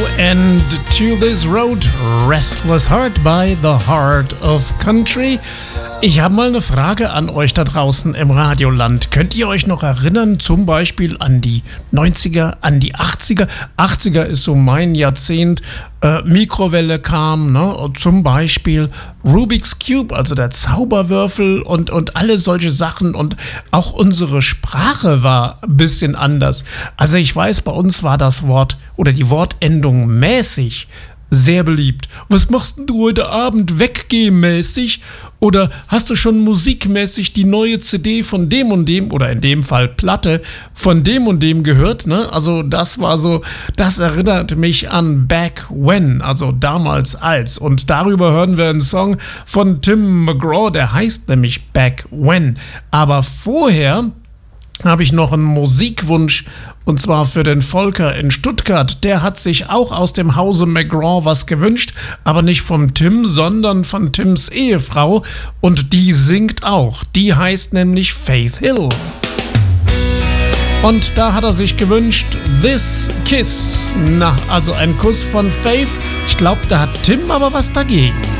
End to This Road, Restless Heart by The Heart of Country. Ich habe mal eine Frage an euch da draußen im Radioland. Könnt ihr euch noch erinnern, zum Beispiel an die 90er, an die 80er? 80er ist so mein Jahrzehnt. Mikrowelle kam, ne? Zum Beispiel Rubik's Cube, also der Zauberwürfel und alle solche Sachen. Und auch unsere Sprache war ein bisschen anders. Also ich weiß, bei uns war das Wort oder die Wortendung mäßig sehr beliebt. Was machst denn du heute Abend weggehmäßig? Oder hast du schon musikmäßig die neue CD von dem und dem, oder in dem Fall Platte, von dem und dem gehört? Ne? Also das war so, das erinnert mich an Back When, also damals als. Und darüber hören wir einen Song von Tim McGraw, der heißt nämlich Back When. Aber vorher habe ich noch einen Musikwunsch, und zwar für den Volker in Stuttgart. Der hat sich auch aus dem Hause McGraw was gewünscht, aber nicht vom Tim, sondern von Tims Ehefrau. Und die singt auch. Die heißt nämlich Faith Hill. Und da hat er sich gewünscht, This Kiss. Na, also ein Kuss von Faith. Ich glaube, da hat Tim aber was dagegen.